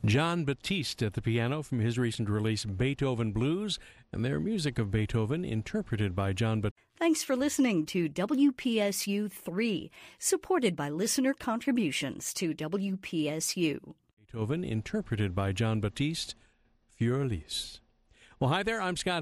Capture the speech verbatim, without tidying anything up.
John Batiste at the piano from his recent release Beethoven Blues, and their music of Beethoven interpreted by John Batiste. Thanks for listening to W P S U three, supported by listener contributions to W P S U. Beethoven interpreted by John Batiste, Fur Elise. Well, hi there, I'm Scott